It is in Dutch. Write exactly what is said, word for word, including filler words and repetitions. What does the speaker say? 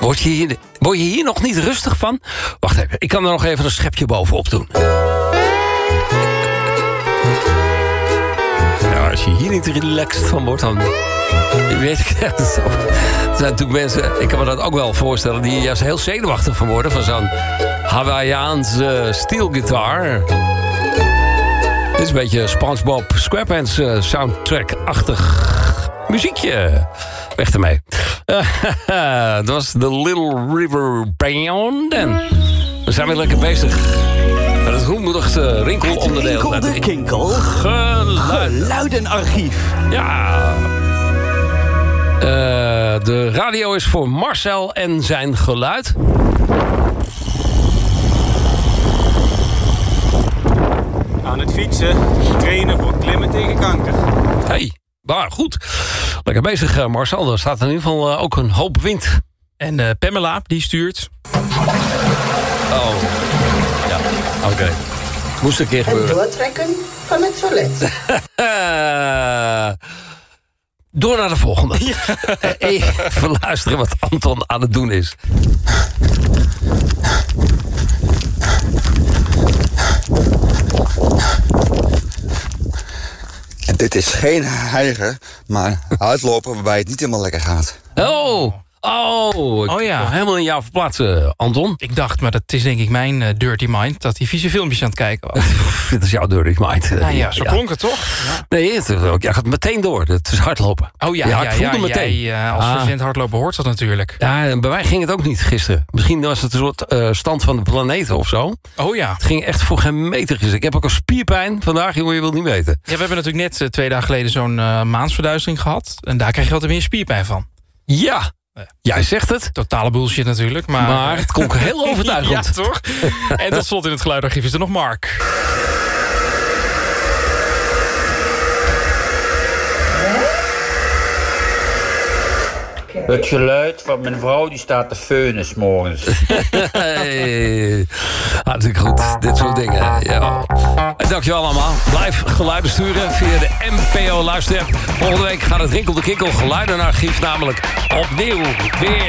Word je, hier, word je hier nog niet rustig van? Wacht even, ik kan er nog even een schepje bovenop doen. Nou, als je hier niet relaxed van wordt, dan... Weet ik, er zijn natuurlijk mensen, ik kan me dat ook wel voorstellen... die juist heel zenuwachtig van worden... van zo'n Hawaiiaanse steelgitaar. Dit is een beetje SpongeBob SquarePants uh, soundtrack-achtig muziekje. Weg ermee. Uh, dat was The Little River Band. En we zijn weer lekker bezig met het roemruchte rinkelonderdeel. Het rinkelde kinkel. Geluid. Geluidenarchief. Ja. Uh, de radio is voor Marcel en zijn geluid. Aan het fietsen, trainen voor klimmen tegen kanker. Hey, waar, goed. Lekker bezig, uh, Marcel. Er staat in ieder geval uh, ook een hoop wind. En uh, Pamela, die stuurt... Oh, ja, oké. Okay. Moest een keer gebeuren. Het doortrekken van het toilet. Door naar de volgende. Ja. Even luisteren wat Anton aan het doen is. En dit is geen hijgen, maar uitlopen waarbij het niet helemaal lekker gaat. Oh, oh, ik oh ja. helemaal in jou verplaatsen, Anton. Ik dacht, maar dat is denk ik mijn uh, dirty mind... dat hij vieze filmpjes aan het kijken was. Dit is jouw dirty mind. Ja, ja zo ja. klonk het toch? Ja. Nee, het, jij gaat meteen door. Het is hardlopen. Oh ja, ja, ja, ja meteen. Jij, uh, als ah. vent hardlopen hoort dat natuurlijk. Ja, bij mij ging het ook niet gisteren. Misschien was het een soort uh, stand van de planeten of zo. Oh ja. Het ging echt voor geen meter gisteren. Ik heb ook een spierpijn vandaag, jongen, je wilt niet weten. Ja, we hebben natuurlijk net uh, twee dagen geleden zo'n uh, maansverduistering gehad. En daar krijg je altijd meer spierpijn van. Ja. Jij zegt het. Totale bullshit natuurlijk. Maar, maar het klonk heel overtuigend. Ja, toch? En tot slot in het geluidarchief is er nog Mark. Het geluid van mijn vrouw die staat te feunen 's morgens. Hey, hartstikke goed. Dit soort dingen. Ja. En dankjewel allemaal. Blijf geluiden sturen via de M P O luisterapp. Volgende week gaat het Rinkel de Kinkel geluidenarchief namelijk opnieuw weer